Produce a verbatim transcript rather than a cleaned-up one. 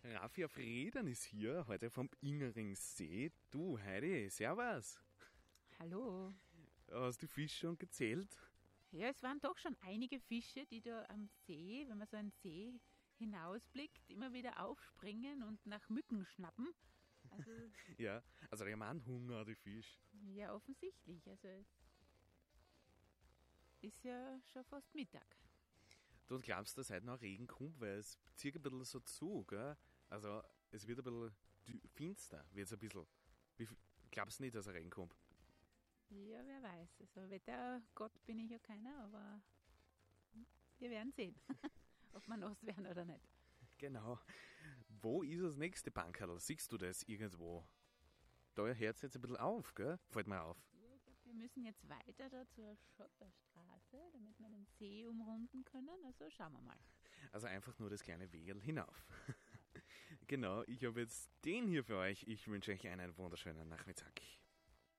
Raffi auf Rädern ist hier, heute vom Ingeringsee. Du, Heidi, servus. Hallo. Hast du Fische schon gezählt? Ja, es waren doch schon einige Fische, die da am See, wenn man so einen See hinausblickt, immer wieder aufspringen und nach Mücken schnappen. Also, ja, also die haben auch Hunger, die Fische. Ja, offensichtlich. Also es ist ja schon fast Mittag. Du glaubst, dass heute noch Regen kommt, weil es zieht ein bisschen so zu, gell? Also es wird ein bisschen dü- finster, wird es ein bisschen. Wie, glaubst du nicht, dass ein Regen kommt? Ja, wer weiß. Also Wettergott bin ich ja keiner, aber wir werden sehen, ob wir nass werden oder nicht. Genau. Wo ist das nächste Bankerl? Siehst du das irgendwo? Da hört es jetzt ein bisschen auf, gell? Fällt mir auf. Ja, ich glaube, wir müssen jetzt weiter da zur Schotterstraße, damit wir den See umrunden können. Also schauen wir mal. Also einfach nur das kleine Wegel hinauf. Genau, ich habe jetzt den hier für euch. Ich wünsche euch einen wunderschönen Nachmittag.